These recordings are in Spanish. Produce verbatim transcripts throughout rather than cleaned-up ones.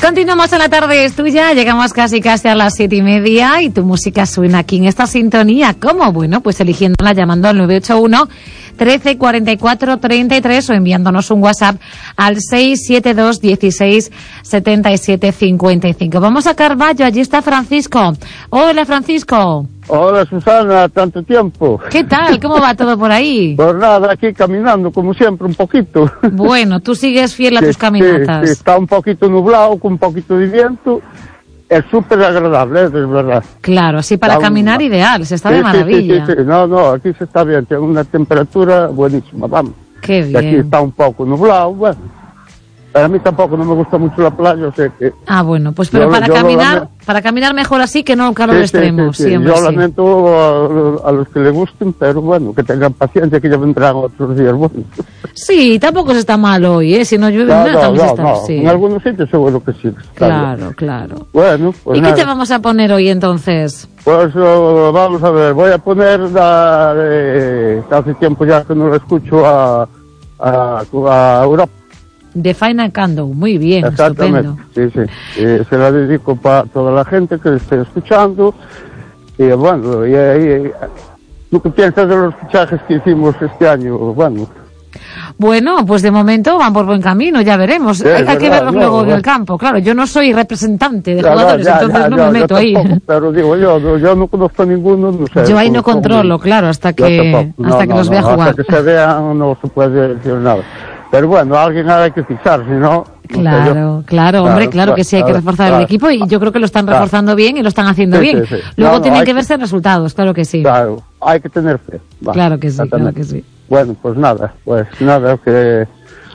Continuamos en la tarde, es tuya, llegamos casi casi a las siete y media y tu música suena aquí en esta sintonía. ¿Cómo? Bueno, pues eligiéndola llamando al nueve ocho uno, trece, cuarenta y cuatro, treinta y tres o enviándonos un WhatsApp al seis siete dos, dieciséis, setenta y siete, cincuenta y cinco. Vamos a Carballo, allí está Francisco. Hola, Francisco. Hola, Susana, tanto tiempo. ¿Qué tal? ¿Cómo va todo por ahí? Pues nada, aquí caminando, como siempre, un poquito. Bueno, tú sigues fiel a sí, tus caminatas. Sí, sí, está un poquito nublado, con un poquito de viento. Es súper agradable, es verdad. Claro, así para está caminar un... ideal, se está sí, de maravilla. Sí, sí, sí, no, no, aquí se está bien, tiene una temperatura buenísima, vamos. Qué bien. Y aquí está un poco nublado, bueno. A mí tampoco no me gusta mucho la playa, o sea que... Ah, bueno, pues pero yo, para yo caminar para caminar mejor así que no un calor sí, extremo, sí, sí, siempre Yo sí. lamento a, a los que le gusten, pero bueno, que tengan paciencia, que ya vendrán otros días buenos. Sí, tampoco se está mal hoy, ¿eh? Si no llueve, no, no, no, estamos no, estar, no. sí. En algunos sitios seguro que sí. Claro, bien. claro. Bueno, pues ¿Y nada. qué te vamos a poner hoy entonces? Pues uh, vamos a ver, voy a poner la de... Hace tiempo ya que no la escucho a, a, a Europa. De Final Countdown, muy bien, exactamente, estupendo. Sí, sí. Eh, se la dedico para toda la gente que esté escuchando. Y bueno, y, y, ¿tú qué piensas de los fichajes que hicimos este año? Bueno, bueno pues de momento van por buen camino, ya veremos. Sí, hay, hay verdad, que verlos no, luego bueno. en el campo, claro. Yo no soy representante de ya, jugadores, ya, entonces ya, no ya, me meto ahí. Tampoco, pero digo, yo, yo no conozco a ninguno, no sé. Yo ahí no cómo, controlo, cómo, claro, hasta que, no, hasta que no, los no, vea jugar. Hasta que se vean no se puede decir nada. Pero bueno, alguien hay que fichar, si no... Claro, no claro, hombre, claro, claro que sí hay que reforzar claro, el equipo y yo creo que lo están reforzando claro. bien y lo están haciendo sí, bien. Sí, sí. Luego no, no, tienen que que verse resultados, claro que sí. Claro, hay que tener fe. Va, claro que sí, claro que sí. Bueno, pues nada, pues nada, que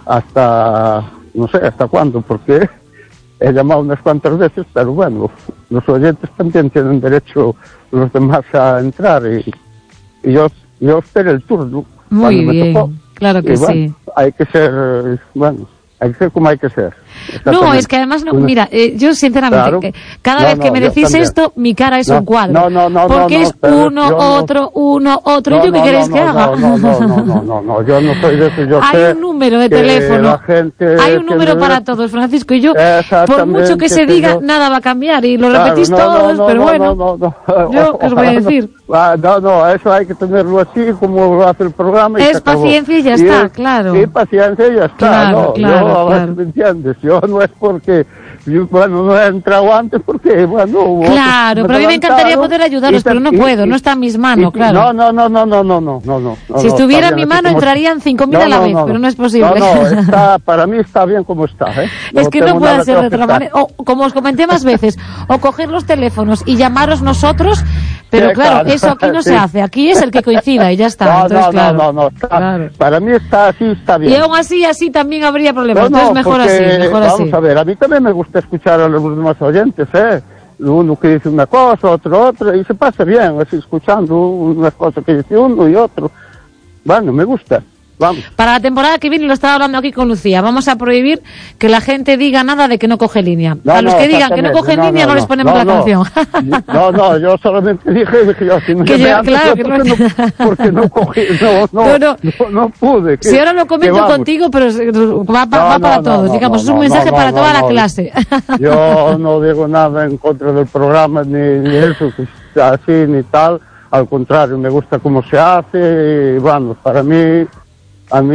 hasta, no sé hasta cuándo, porque he llamado unas cuantas veces, pero bueno, los oyentes también tienen derecho los demás a entrar y, y yo, yo esperé el turno. Muy bien, me tocó, claro que y, bueno, sí. Hay que ser, bueno, hay que ser como hay que ser. No, es que además, no, mira, eh, yo sinceramente, claro. que cada no, vez que no, me decís esto, mi cara es no, un cuadro. No, no, no, porque no, es no, uno, otro, no, uno, otro. no, ¿Y yo qué no, queréis no, que no, haga? No, no, no, no, no, no, yo no soy de eso. Yo Hay sé un número de que teléfono. la gente Hay un número tiene... para todos, Francisco. Y yo, por mucho que se que diga, yo... nada va a cambiar. Y lo claro, repetís no, todos, no, no, pero no, bueno. No, no, no. Yo, ¿qué os voy a decir? No, no, no, eso hay que tenerlo así, como lo hace el programa. Y es paciencia y ya está, y es, claro. Sí, paciencia y ya está. Claro, no, claro, yo, a ver claro. si me entiendes. Yo no es porque. Yo, bueno, no he entrado antes porque, bueno... Claro, pero a mí me encantaría poder ayudarlos, pero no puedo, y, no está en mis manos, y, claro. No, no, no, no, no, no, no, no, no. Si no, estuviera en mi mano, como... entrarían cinco mil no, a la no, vez, no, pero no es posible. No, no, está, para mí está bien como está, ¿eh? No es que no puede ser de otra manera. O, como os comenté más veces, o coger los teléfonos y llamaros nosotros, pero sí, claro, claro, eso aquí no sí. se hace, aquí es el que coincida y ya está. No, entonces, no, claro, no, no, está, claro. Para mí está así, está bien. Y aún así, así también habría problemas, no, entonces no, mejor porque, así, mejor vamos así. Vamos a ver, a mí también me gusta escuchar a los demás oyentes, ¿eh? Uno que dice una cosa, otro otra, y se pasa bien, así escuchando unas cosas que dice uno y otro. Bueno, me gusta. Vamos. Para la temporada que viene, lo estaba hablando aquí con Lucía, vamos a prohibir que la gente diga nada de que no coge línea. No, a los no, que digan que no cogen no, línea no, no, no les ponemos no, la no. canción. No, no, yo solamente dije que yo si no que yo, antes, claro, yo que porque, no... no, porque no cogí, no, no, no, no, no, no pude. Que, si ahora lo comento contigo, pero va, va, no, va para no, todos, no, digamos, no, es un no, mensaje no, para no, toda no, la clase. Yo no digo nada en contra del programa, ni, ni eso, que sea así, ni tal. Al contrario, me gusta cómo se hace y, bueno, para mí... A mí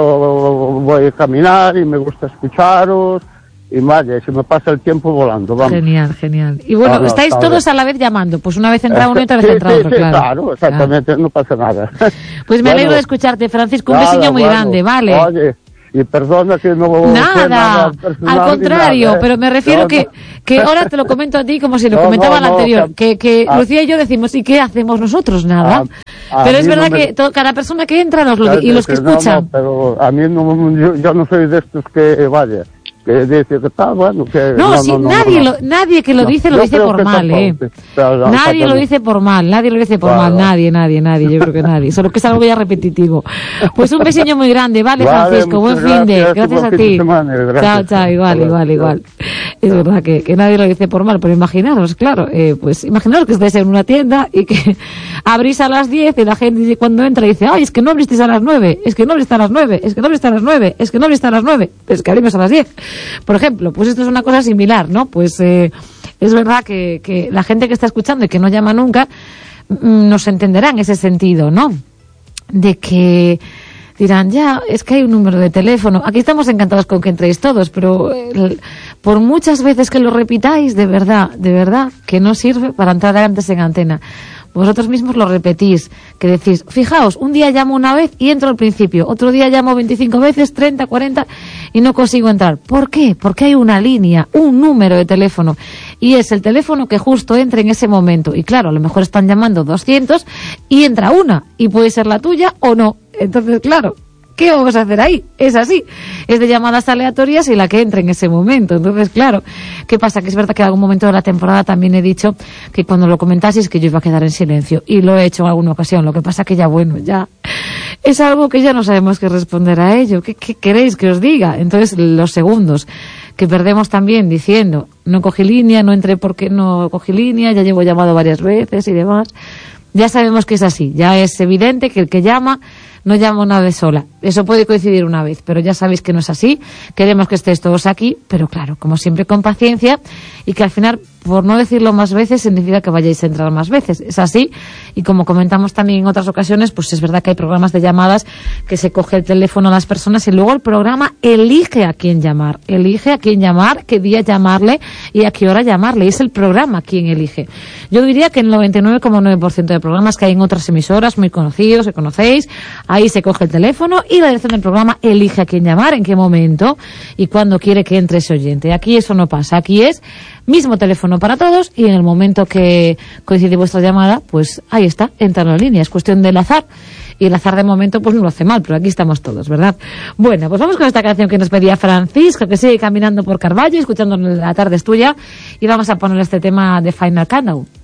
yo voy a caminar y me gusta escucharos y vaya, se me pasa el tiempo volando, vamos. Genial, genial. Y bueno, no, no, estáis todos bien. A la vez llamando, pues una vez entra uno y otra vez sí, entra sí, otro, sí, claro. claro, exactamente, claro. No pasa nada. Pues me bueno, alegro de escucharte, Francisco, un besiño muy bueno, grande, ¿vale? Oye, y perdona que no... Nada, nada al contrario, nada, ¿eh? pero me refiero no, que, no. que ahora te lo comento a ti como si lo no, comentaba no, al anterior, no, que, que a, Lucía y yo decimos, ¿y qué hacemos nosotros? Nada. A, a pero es verdad no me... que todo, cada persona que entra nos lo claro, y los que no, escuchan... No, pero a mí no, yo, yo no soy de estos que, vaya... que dice que está bueno que no, no, sí, no, no, nadie no, no. Lo, nadie que lo no, dice lo dice por mal eh pero, no, nadie lo dice por mal nadie lo dice por claro. mal nadie nadie nadie yo creo que nadie solo que es algo ya repetitivo. Pues un besiño muy grande, vale, vale, Francisco, buen fin de gracias a ti, chao chao, igual igual igual Es verdad que, que nadie lo dice por mal, pero imaginaros, claro, eh, pues imaginaros que estáis en una tienda y que abrís a las diez y la gente cuando entra dice, ay, es que no abristeis a las nueve, es que no abriste a las nueve, es que no abriste a las nueve, es que no abriste a las nueve, es que abrimos a las diez. Por ejemplo, pues esto es una cosa similar, ¿no? Pues eh, es verdad que, que la gente que está escuchando y que no llama nunca, mm, nos entenderá en ese sentido, ¿no? De que dirán, ya, es que hay un número de teléfono. Aquí estamos encantados con que entréis todos, pero el, por muchas veces que lo repitáis, de verdad, de verdad, que no sirve para entrar antes en antena. Vosotros mismos lo repetís, que decís, fijaos, un día llamo una vez y entro al principio, otro día llamo veinticinco veces, treinta, cuarenta y no consigo entrar. ¿Por qué? Porque hay una línea, un número de teléfono y es el teléfono que justo entre en ese momento. Y claro, a lo mejor están llamando doscientos y entra una y puede ser la tuya o no. Entonces, claro, ¿qué vamos a hacer ahí? Es así. Es de llamadas aleatorias y la que entre en ese momento. Entonces, claro, ¿qué pasa? Que es verdad que en algún momento de la temporada también he dicho que cuando lo comentaseis que yo iba a quedar en silencio. Y lo he hecho en alguna ocasión. Lo que pasa que ya, bueno, ya es algo que ya no sabemos qué responder a ello. ¿Qué, qué queréis que os diga? Entonces, los segundos que perdemos también diciendo, no cogí línea, no entré porque no cogí línea, ya llevo llamado varias veces y demás. Ya sabemos que es así. Ya es evidente que el que llama no llama una vez sola. Eso puede coincidir una vez, pero ya sabéis que no es así. Queremos que estéis todos aquí, pero claro, como siempre con paciencia y que al final, por no decirlo más veces, significa que vayáis a entrar más veces. Es así. Y como comentamos también en otras ocasiones, pues es verdad que hay programas de llamadas que se coge el teléfono a las personas y luego el programa elige a quién llamar. Elige a quién llamar, qué día llamarle y a qué hora llamarle. Y es el programa quien elige. Yo diría que el noventa y nueve coma nueve por ciento de programas que hay en otras emisoras muy conocidos, que conocéis, ahí se coge el teléfono y la dirección del programa elige a quién llamar, en qué momento y cuándo quiere que entre ese oyente. Aquí eso no pasa. Aquí es mismo teléfono para todos y en el momento que coincide vuestra llamada, pues ahí está, entra en la línea. Es cuestión del azar. Y el azar de momento pues no lo hace mal, pero aquí estamos todos, ¿verdad? Bueno, pues vamos con esta canción que nos pedía Francisco, que sigue caminando por Carballo, escuchando La tarde es tuya, y vamos a poner este tema de Final Countdown.